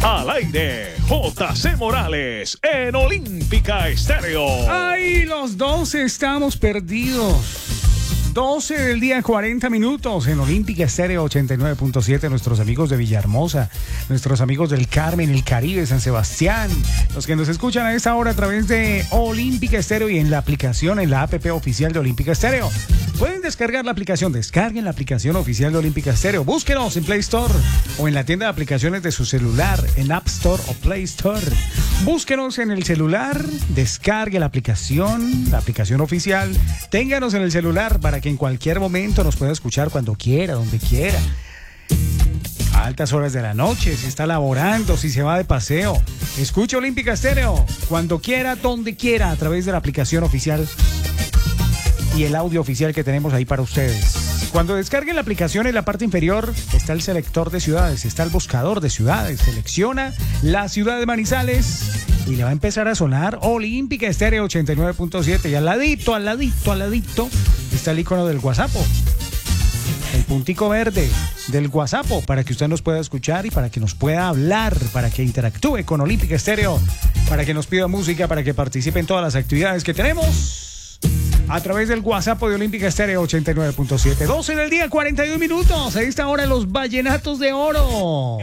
Al aire, JC Morales en Olímpica Estéreo. ¡Ay, los 12 estamos perdidos! 12 del día, 40 minutos en Olímpica Estéreo 89.7. Nuestros amigos de Villahermosa, nuestros amigos del Carmen, el Caribe, San Sebastián, los que nos escuchan a esta hora a través de Olímpica Estéreo y en la aplicación, en la app oficial de Olímpica Estéreo. Pueden descargar la aplicación, descarguen la aplicación oficial de Olímpica Estéreo. Búsquenos en Play Store o en la tienda de aplicaciones de su celular, en App Store o Play Store. Búsquenos en el celular, descargue la aplicación oficial, ténganos en el celular para que en cualquier momento nos pueda escuchar cuando quiera, donde quiera. A altas horas de la noche, si está laborando, si se va de paseo. Escuche Olímpica Estéreo cuando quiera, donde quiera, a través de la aplicación oficial y el audio oficial que tenemos ahí para ustedes. Cuando descarguen la aplicación, en la parte inferior está el selector de ciudades, está el buscador de ciudades. Selecciona la ciudad de Manizales y le va a empezar a sonar Olímpica Estéreo 89.7. Y al ladito está el icono del WhatsApp, el puntico verde del WhatsApp, para que usted nos pueda escuchar y para que nos pueda hablar, para que interactúe con Olímpica Estéreo, para que nos pida música, para que participe en todas las actividades que tenemos a través del WhatsApp de Olímpica Estéreo 89.7. 12 del día, 41 minutos. A esta hora los vallenatos de oro.